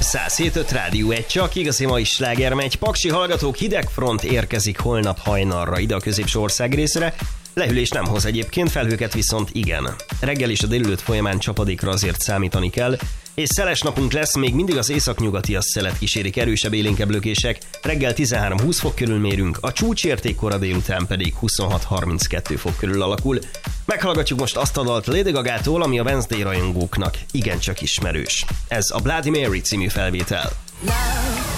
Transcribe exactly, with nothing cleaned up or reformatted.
száz hét öt Rádió egy, csak igazi mai sláger megy. Paksi hallgatók, hideg front érkezik holnap hajnalra ide a középső ország részre. Lehűlés nem hoz egyébként, felhőket viszont igen. Reggel és a délelőtt folyamán csapadékra azért számítani kell, és szeles napunk lesz, még mindig az északnyugatias szelet kísérik erősebb élénkebb lökések. Reggel tizenhárom-húsz fok körül mérünk, a csúcsérték kora délután pedig huszonhat harminckettő fok körül alakul. Meghallgatjuk most azt a dalt Lady Gagától, ami a Wednesday rajongóknak igencsak ismerős. Ez a Bloody Mary című felvétel.